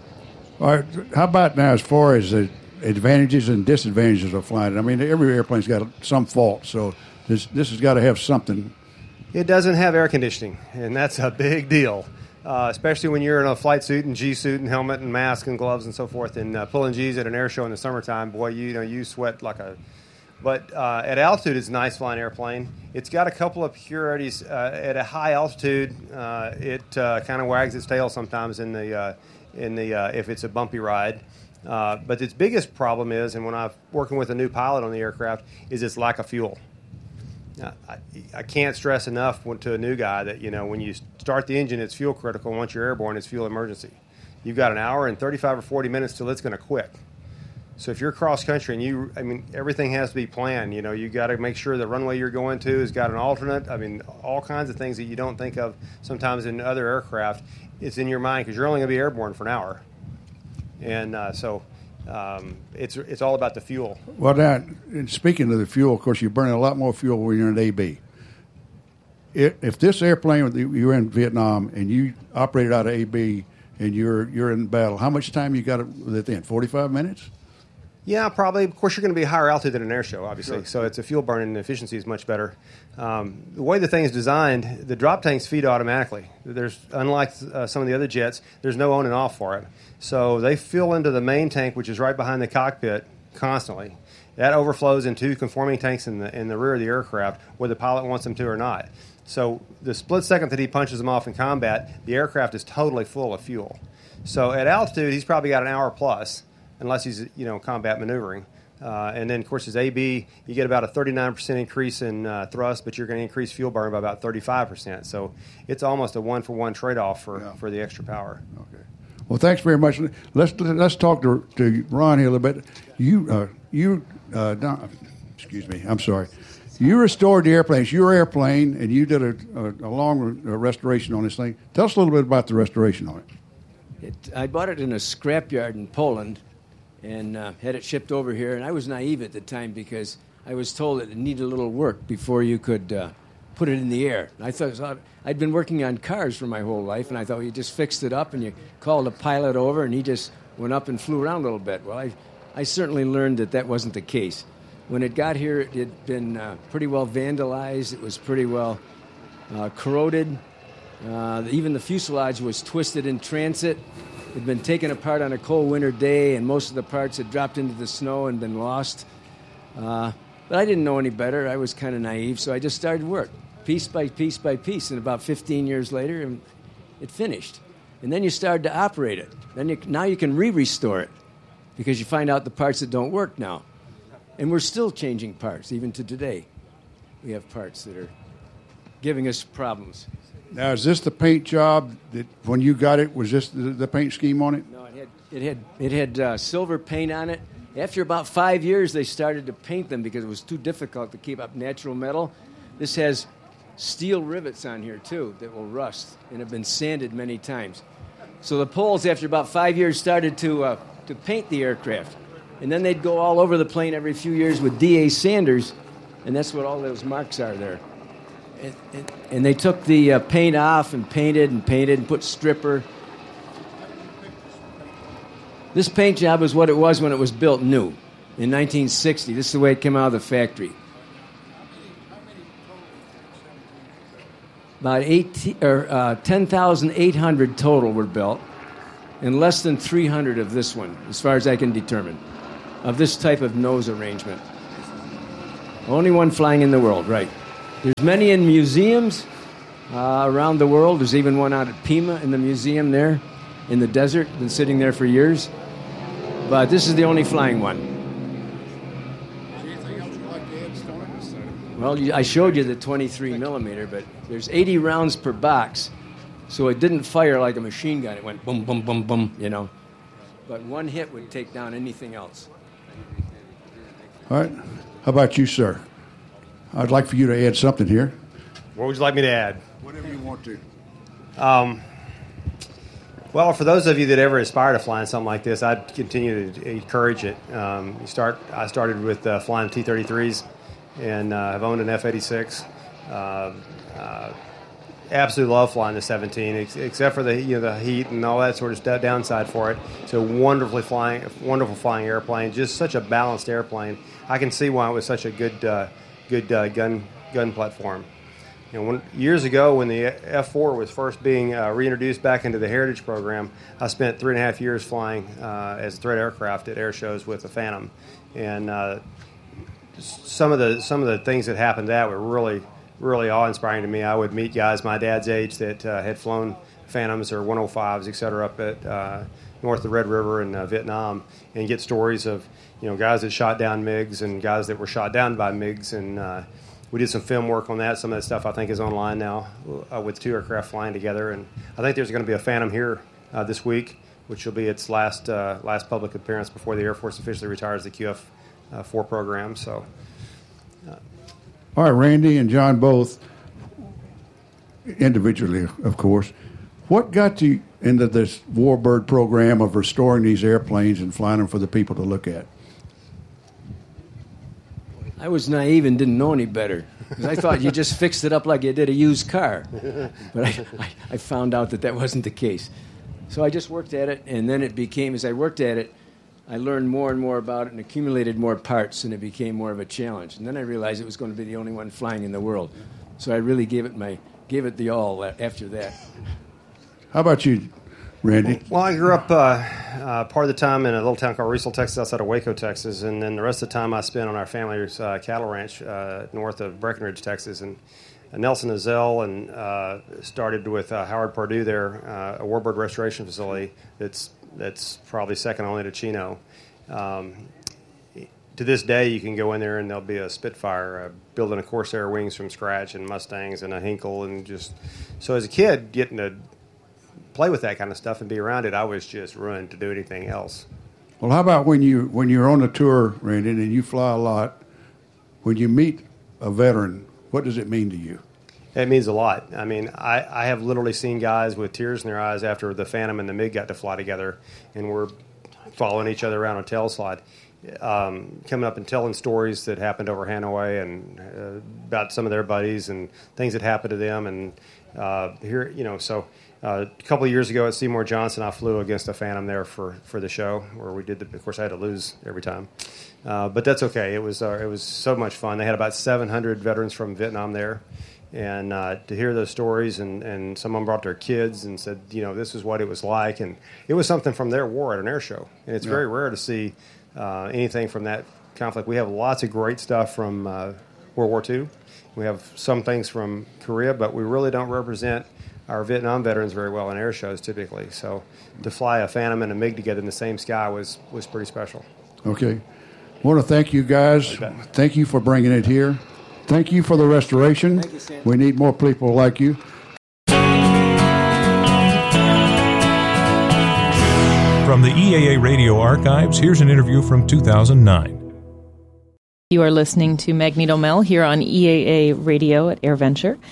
All right, how about now as far as the advantages and disadvantages of flying? I mean, every airplane's got some fault, so this this has got to have something. It doesn't have air conditioning, and that's a big deal. Uh, especially when you're in a flight suit and G suit and helmet and mask and gloves and so forth, and uh, pulling G's at an air show in the summertime, boy, you, you know you sweat like a. But uh, at altitude, it's a nice flying airplane. It's got a couple of peculiarities. Uh, at a high altitude, uh, it uh, kind of wags its tail sometimes in the uh, in the uh, if it's a bumpy ride. Uh, but its biggest problem is, and when I'm working with a new pilot on the aircraft, is its lack of fuel. Now, I, I can't stress enough to a new guy that, you know, when you start the engine, it's fuel critical. Once you're airborne, it's fuel emergency. You've got an hour and thirty-five or forty minutes till it's going to quit. So if you're cross country and you, I mean, everything has to be planned. You know, you got to make sure the runway you're going to has got an alternate. I mean, all kinds of things that you don't think of sometimes in other aircraft. It's in your mind because you're only going to be airborne for an hour. And uh, so um, it's it's all about the fuel. Well, now, and speaking of the fuel, of course, you're burning a lot more fuel when you're in A B. If, if this airplane, you're in Vietnam and you operated out of A B and you're you're in battle, how much time you got with it then? forty-five minutes? Yeah, probably. Of course, you're going to be higher altitude than an air show, obviously. Sure. So it's a fuel burning efficiency is much better. Um, the way the thing is designed, the drop tanks feed automatically. There's unlike uh, some of the other jets, there's no on and off for it. So they fill into the main tank, which is right behind the cockpit, constantly. That overflows into conforming tanks in the in the rear of the aircraft, whether the pilot wants them to or not. So the split second that he punches them off in combat, the aircraft is totally full of fuel. So at altitude, he's probably got an hour plus. Unless he's, you know, combat maneuvering. Uh, and then, of course, his A B, you get about a thirty-nine percent increase in uh, thrust, but you're going to increase fuel burn by about thirty-five percent. So it's almost a one-for-one trade-off for, yeah. for the extra power. Okay. Well, thanks very much. Let's let's talk to, to Ron here a little bit. You, uh, you, uh, Don, excuse me, I'm sorry. You restored the airplane. It's your airplane, and you did a, a, a long restoration on this thing. Tell us a little bit about the restoration on it. it I bought it in a scrapyard in Poland. And uh, had it shipped over here. And I was naive at the time because I was told that it needed a little work before you could uh, put it in the air. And I thought, I'd been working on cars for my whole life, and I thought, well, you just fixed it up and you called a pilot over, and he just went up and flew around a little bit. Well, I, I certainly learned that that wasn't the case. When it got here, it had been uh, pretty well vandalized. It was pretty well uh, corroded. Uh, even the fuselage was twisted in transit. It had been taken apart on a cold winter day, and most of the parts had dropped into the snow and been lost. Uh, but I didn't know any better. I was kind of naive, so I just started work, piece by piece by piece. And about fifteen years later, it finished. And then you started to operate it. Then you, now you can re-restore it because you find out the parts that don't work now. And we're still changing parts, even to today. We have parts that are giving us problems. Now, is this the paint job that when you got it, was this the, the paint scheme on it? No, it had it had it had uh, silver paint on it. After about five years, they started to paint them because it was too difficult to keep up natural metal. This has steel rivets on here, too, that will rust and have been sanded many times. So the Poles, after about five years, started to uh, to paint the aircraft. And then they'd go all over the plane every few years with D A sanders, and that's what all those marks are there. And, and, and they took the uh, paint off and painted and painted and put stripper. This paint job was what it was when it was built new in nineteen sixty. This is the way it came out of the factory. About eighteen, or, uh, ten thousand eight hundred total were built, and less than three hundred of this one, as far as I can determine, of this type of nose arrangement. Only one flying in the world, right. There's many in museums uh, around the world. There's even one out at Pima in the museum there in the desert, been sitting there for years. But this is the only flying one. Well, I showed you the twenty-three millimeter, but there's eighty rounds per box, so it didn't fire like a machine gun. It went boom, boom, boom, boom, you know. But one hit would take down anything else. All right. How about you, sir? I'd like for you to add something here. What would you like me to add? Whatever you want to. Um, well, for those of you that ever aspire to flying something like this, I'd continue to encourage it. Um, you start. I started with uh, flying T thirty-threes. And uh, I've owned an F eighty-six. Uh, uh, absolutely love flying the seventeen, ex- except for the you know the heat and all that sort of stuff, downside for it. It's a wonderfully flying, wonderful flying airplane. Just such a balanced airplane. I can see why it was such a good, uh, good uh, gun gun platform. You know, when, years ago when the F four was first being uh, reintroduced back into the Heritage program, I spent three and a half years flying uh, as a threat aircraft at air shows with the Phantom, and. Uh, Some of the some of the things that happened to that were really really awe-inspiring to me. I would meet guys my dad's age that uh, had flown Phantoms or one oh fives, et cetera, up at uh, north of the Red River in uh, Vietnam, and get stories of you know guys that shot down MiGs and guys that were shot down by MiGs. And uh, we did some film work on that. Some of that stuff I think is online now uh, with two aircraft flying together. And I think there's going to be a Phantom here uh, this week, which will be its last uh, last public appearance before the Air Force officially retires the Q F four program. So, uh. All right, Randy and John both, individually, of course, what got you into this Warbird program of restoring these airplanes and flying them for the people to look at? I was naive and didn't know any better, because I thought you just fixed it up like you did a used car. But I, I, I found out that that wasn't the case. So I just worked at it, and then it became, as I worked at it, I learned more and more about it and accumulated more parts, and it became more of a challenge. And then I realized it was going to be the only one flying in the world. So I really gave it my gave it the all after that. How about you, Randy? Well, I grew up uh, uh, part of the time in a little town called Riesel, Texas, outside of Waco, Texas, and then the rest of the time I spent on our family's uh, cattle ranch uh, north of Breckenridge, Texas. And uh, Nelson Ezell and uh, started with uh, Howard Purdue there, uh, a warbird restoration facility that's that's probably second only to Chino. Um, to this day, you can go in there and there'll be a Spitfire uh, building a Corsair wings from scratch, and Mustangs and a Hinkle, and just so as a kid getting to play with that kind of stuff and be around it, I was just ruined to do anything else. Well, how about when you when you're on a tour, Randy, and you fly a lot? When you meet a veteran, what does it mean to you? It means a lot. I mean, I, I have literally seen guys with tears in their eyes after the Phantom and the MiG got to fly together, and we're following each other around a tail slide, um, coming up and telling stories that happened over Hanoi and uh, about some of their buddies and things that happened to them. And uh, here, you know, so uh, a couple of years ago at Seymour Johnson, I flew against a Phantom there for, for the show where we did. The, of course, I had to lose every time, uh, but that's okay. It was uh, it was so much fun. They had about seven hundred veterans from Vietnam there. And uh, to hear those stories, and, and someone brought their kids and said, you know, this is what it was like. And it was something from their war at an air show. And it's yeah. very rare to see uh, anything from that conflict. We have lots of great stuff from uh, World War Two. We have some things from Korea, but we really don't represent our Vietnam veterans very well in air shows typically. So to fly a Phantom and a MiG together in the same sky was, was pretty special. Okay. I want to thank you guys. Thank you for bringing it here. Thank you for the restoration. Thank you, Sam. We need more people like you. From the E A A Radio Archives, here's an interview from two thousand nine. You are listening to Magneto Mel here on E A A Radio at AirVenture.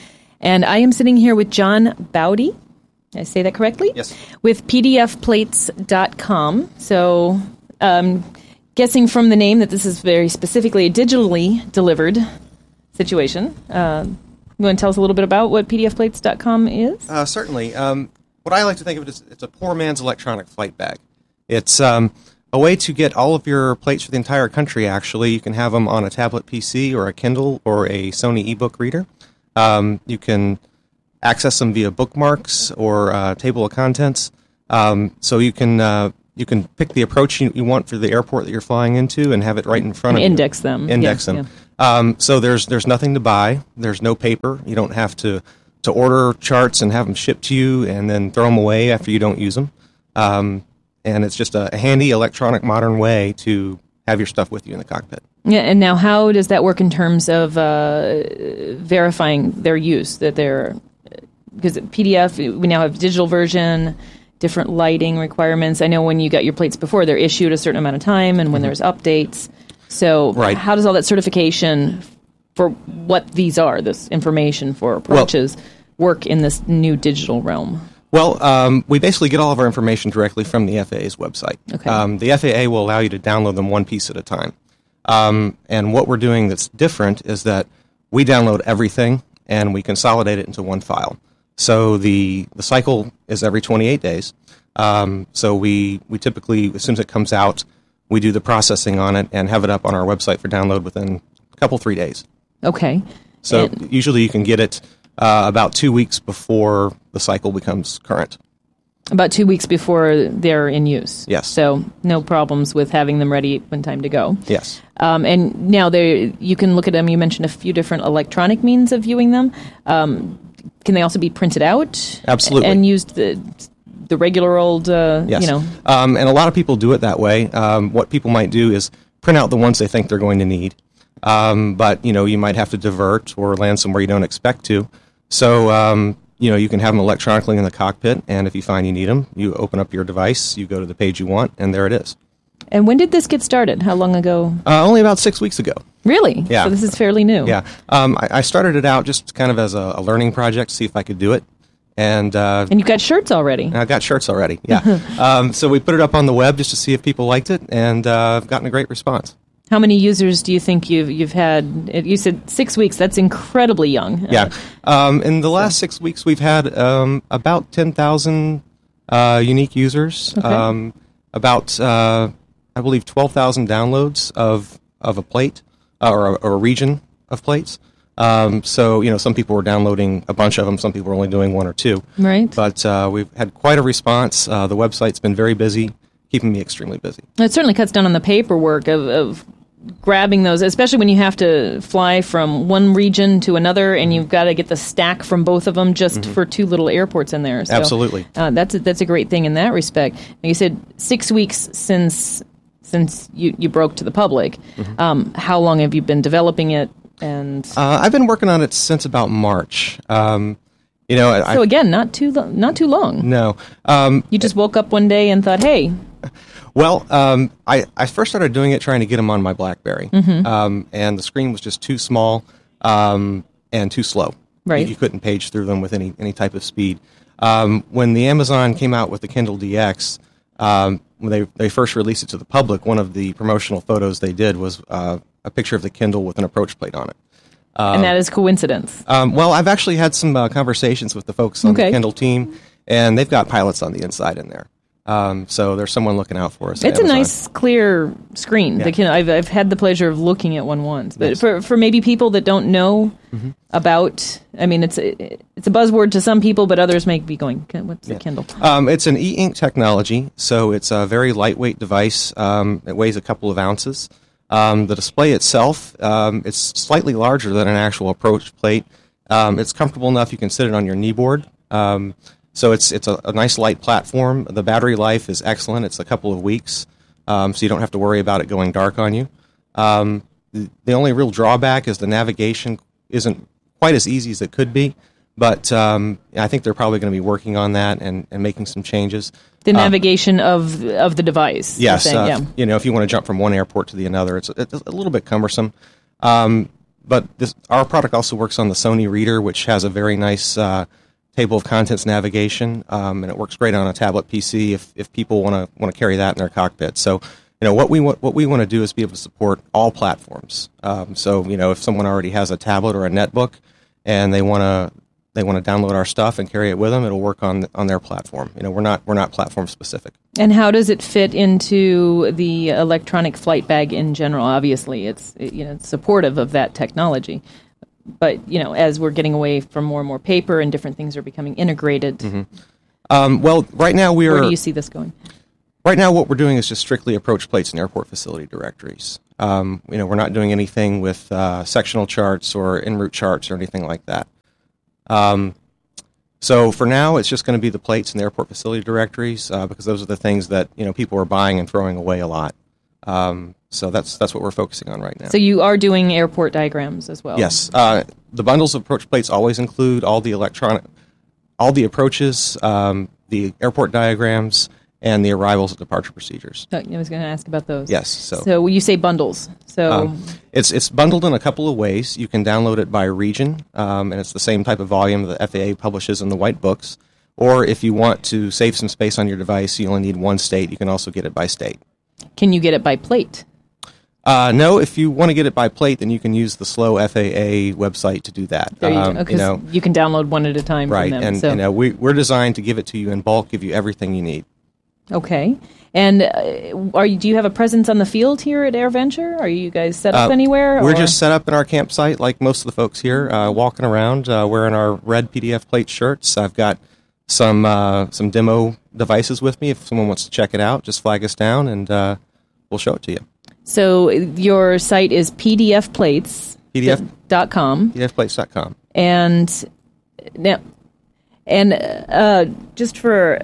And I am sitting here with John Bowdy. Did I say that correctly? Yes. With P D F plates dot com. So, um, guessing from the name that this is very specifically a digitally delivered situation. Uh, you want to tell us a little bit about what P D F plates dot com is? Uh, certainly. Um, what I like to think of it as it's a poor man's electronic flight bag. It's um, a way to get all of your plates for the entire country, actually. You can have them on a tablet P C or a Kindle or a Sony ebook reader. Um, you can access them via bookmarks or uh, table of contents. Um, so you can uh, you can pick the approach you, you want for the airport that you're flying into and have it right in front and of index you. them. Index yeah, them. Yeah. Um, so there's there's nothing to buy. There's no paper. You don't have to, to order charts and have them shipped to you and then throw them away after you don't use them. Um, and it's just a handy electronic modern way to have your stuff with you in the cockpit. Yeah, and now how does that work in terms of uh, verifying their use? That they're because P D F, we now have digital version, different lighting requirements. I know when you got your plates before, they're issued a certain amount of time, and when mm-hmm. there's updates. So right. how does all that certification for what these are, this information for approaches, well, work in this new digital realm? Well, um, we basically get all of our information directly from the F A A's website. Okay. Um, the F A A will allow you to download them one piece at a time. Um, and what we're doing that's different is that we download everything and we consolidate it into one file. So the the cycle is every twenty-eight days. Um, so we, we typically, as soon as it comes out, we do the processing on it and have it up on our website for download within a couple, three days. Okay. So and usually you can get it uh, about two weeks before the cycle becomes current. About two weeks before they're in use. Yes. So no problems with having them ready when time to go. Yes. Um, and now they you can look at them. You mentioned a few different electronic means of viewing them. Um, can they also be printed out? Absolutely. And used the the regular old, uh, yes. you know. Um, and a lot of people do it that way. Um, what people might do is print out the ones they think they're going to need. Um, but, you know, you might have to divert or land somewhere you don't expect to. So, um, you know, you can have them electronically in the cockpit, and if you find you need them, you open up your device, you go to the page you want, and there it is. And when did this get started? How long ago? Uh, only about six weeks ago. Really? Yeah. So this is fairly new. Yeah. Um, I, I started it out just kind of as a, a learning project to see if I could do it. And uh, and you've got shirts already. I've got shirts already, yeah. um, so we put it up on the web just to see if people liked it, and uh, I've gotten a great response. How many users do you think you've you've had? You said six weeks. That's incredibly young. Yeah. Um, in the last six weeks, we've had um, about ten thousand uh, unique users, okay. um, about, uh, I believe, twelve thousand downloads of, of a plate uh, or, a, or a region of plates. Um, so, you know, some people were downloading a bunch of them. Some people were only doing one or two. Right. But uh, we've had quite a response. Uh, the website's been very busy, keeping me extremely busy. It certainly cuts down on the paperwork of, of grabbing those, especially when you have to fly from one region to another and you've got to get the stack from both of them just mm-hmm. for two little airports in there. So, absolutely. Uh, that's, a, that's a great thing in that respect. Now, you said six weeks since since you, you broke to the public. Mm-hmm. Um, how long have you been developing it? And uh, I've been working on it since about March. Um, you know, so I, again, not too lo- not too long. No, um, you just woke up one day and thought, "Hey." Well, um, I I first started doing it trying to get them on my BlackBerry, mm-hmm. um, and the screen was just too small um, and too slow. Right, you, you couldn't page through them with any any type of speed. Um, when the Amazon came out with the Kindle D X. Um, when they, they first released it to the public, one of the promotional photos they did was uh, a picture of the Kindle with an approach plate on it. Um, and that is coincidence? Um, well, I've actually had some uh, conversations with the folks on okay. the Kindle team, and they've got pilots on the inside in there. Um, so there's someone looking out for us. It's a nice, clear screen. Yeah. The Kindle, I've, I've had the pleasure of looking at one once. But yes. for, for maybe people that don't know mm-hmm. about, I mean, it's a, it's a buzzword to some people, but others may be going, what's yeah. the Kindle? Um, it's an e-ink technology, so it's a very lightweight device. Um, it weighs a couple of ounces. Um, the display itself, um, it's slightly larger than an actual approach plate. Um, it's comfortable enough you can sit it on your knee board. Um, So it's it's a, a nice light platform. The battery life is excellent. It's a couple of weeks, um, so you don't have to worry about it going dark on you. Um, the, the only real drawback is the navigation isn't quite as easy as it could be, but um, I think they're probably going to be working on that and, and making some changes. The um, navigation of of the device. Yes, saying, uh, yeah. you know, if you want to jump from one airport to the another, it's, it's a little bit cumbersome. Um, but this, our product also works on the Sony Reader, which has a very nice uh, table of contents navigation, um, and it works great on a tablet P C if, if people want to want to carry that in their cockpit. So, you know, what we want what we want to do is be able to support all platforms. Um, so, you know, if someone already has a tablet or a netbook and they want to they want to download our stuff and carry it with them, it'll work on on their platform. You know, we're not we're not platform specific. And how does it fit into the electronic flight bag in general? Obviously, it's you know it's supportive of that technology. But, you know, as we're getting away from more and more paper and different things are becoming integrated. Mm-hmm. Um, well, right now we are... Where do you see this going? Right now what we're doing is just strictly approach plates and airport facility directories. Um, you know, we're not doing anything with uh, sectional charts or en route charts or anything like that. Um, so for now, it's just going to be the plates and the airport facility directories uh, because those are the things that, you know, people are buying and throwing away a lot. Um, so that's that's what we're focusing on right now. So you are doing airport diagrams as well? Yes. Uh, the bundles of approach plates always include all the electronic, all the approaches, um, the airport diagrams, and the arrivals and departure procedures. I was going to ask about those. Yes. So, so when you say bundles, so um, it's it's bundled in a couple of ways. You can download it by region, um, and it's the same type of volume that F A A publishes in the white books. Or if you want to save some space on your device, you only need one state. You can also get it by state. Can you get it by plate? Uh, no, if you want to get it by plate, then you can use the slow F A A website to do that. There you um, go. 'Cause you know, you can download one at a time right, from them. and so. you know, we, we're designed to give it to you in bulk, give you everything you need. Okay. And uh, are you, do you have a presence on the field here at AirVenture? Are you guys set up uh, anywhere? We're or? just set up in our campsite like most of the folks here, uh, walking around uh, wearing our red P D F plate shirts. I've got some uh, some demo devices with me. If someone wants to check it out, just flag us down and uh, we'll show it to you. So your site is P D F plates dot com. P D F plates dot com. And now, and uh, just for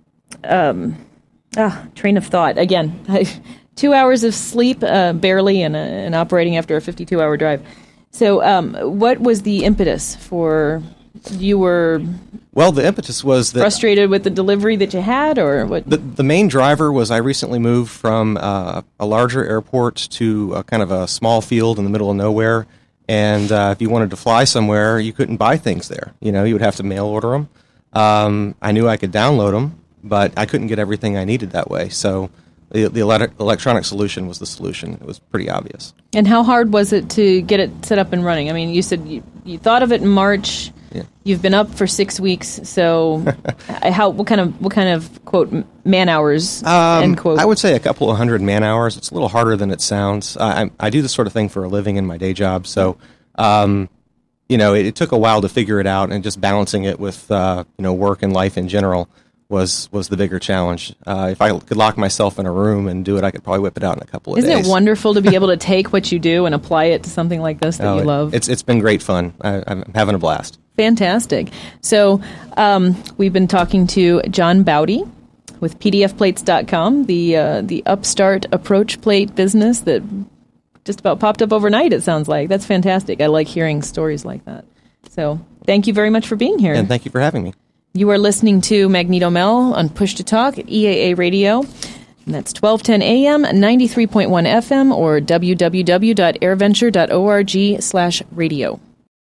um, ah, train of thought again, two hours of sleep uh, barely, and, uh, and operating after a fifty-two hour drive. So, um, what was the impetus for you were? Well, the impetus was that frustrated with the delivery that you had, or what? The, the main driver was I recently moved from uh, a larger airport to a kind of a small field in the middle of nowhere, and uh, if you wanted to fly somewhere, you couldn't buy things there. You know, you would have to mail order them. Um, I knew I could download them, but I couldn't get everything I needed that way. So the, the ele- electronic solution was the solution. It was pretty obvious. And how hard was it to get it set up and running? I mean, you said you, you thought of it in March. Yeah. You've been up for six weeks, so how? What kind of what kind of quote man hours? Um, end quote. I would say a couple of hundred man hours. It's a little harder than it sounds. I, I, I do this sort of thing for a living in my day job, so um, you know it, it took a while to figure it out, and just balancing it with uh, you know work and life in general was was the bigger challenge. Uh, if I could lock myself in a room and do it, I could probably whip it out in a couple of Isn't days. Isn't it wonderful to be able to take what you do and apply it to something like this that oh, you love? It's it's been great fun. I, I'm having a blast. Fantastic. So um, we've been talking to John Bowdy with P D F plates dot com, the uh, the upstart approach plate business that just about popped up overnight, it sounds like. That's fantastic. I like hearing stories like that. So thank you very much for being here. And thank you for having me. You are listening to Magneto Mel on Push to Talk at E A A Radio. And that's twelve ten A M, ninety-three point one F M, or w w w dot airventure dot org slash radio.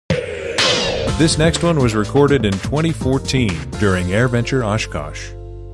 This next one was recorded in twenty fourteen during AirVenture Oshkosh.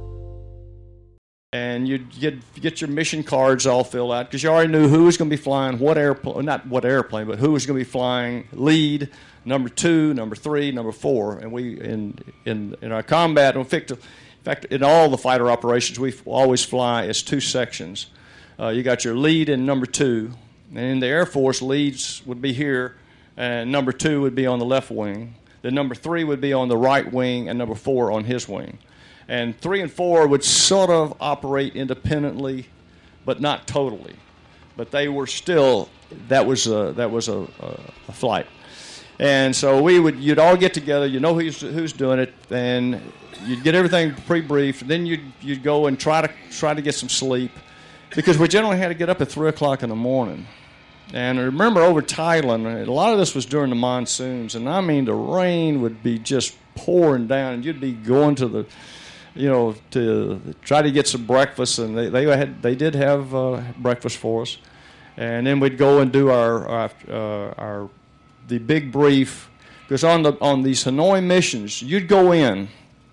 And you get you get your mission cards all filled out because you already knew who was going to be flying what airplane, not what airplane, but who was going to be flying lead, number two, number three, number four. And we in in in our combat, in fact, in fact, in all the fighter operations, we always fly as two sections. Uh, you got your lead and number two, and in the Air Force, leads would be here, and number two would be on the left wing. Then number three would be on the right wing, and number four on his wing. And three and four would sort of operate independently, but not totally. But they were still, that was a, that was a, a, a flight. And so we would, you'd all get together, you know who's, who's doing it, and you'd get everything pre-briefed. Then you'd, you'd go and try to, try to get some sleep, because we generally had to get up at three o'clock in the morning. And I remember over Thailand, a lot of this was during the monsoons, and I mean the rain would be just pouring down, and you'd be going to the, you know, to try to get some breakfast, and they they had they did have uh, breakfast for us, and then we'd go and do our our, uh, our the big brief, because on the on these Hanoi missions, you'd go in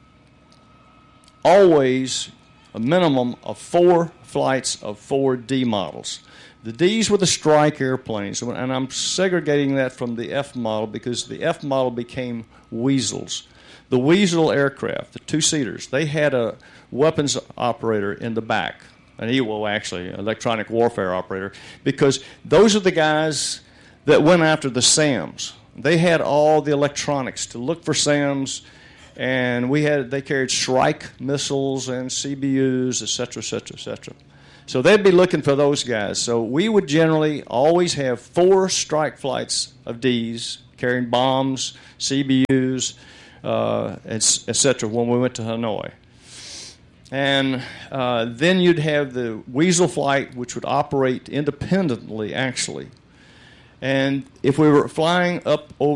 always a minimum of four flights of four D models. The D's were the strike airplanes, and I'm segregating that from the F model because the F model became Weasels. The Weasel aircraft, the two-seaters, they had a weapons operator in the back, an E W O actually, electronic warfare operator, because those are the guys that went after the SAMs. They had all the electronics to look for SAMs, and we had they carried Shrike missiles and C B Us, et cetera, et cetera, et cetera. So they'd be looking for those guys. So we would generally always have four strike flights of Ds carrying bombs, C B Us, uh, et cetera when we went to Hanoi. And uh, then you'd have the Weasel flight, which would operate independently, actually. And if we were flying up over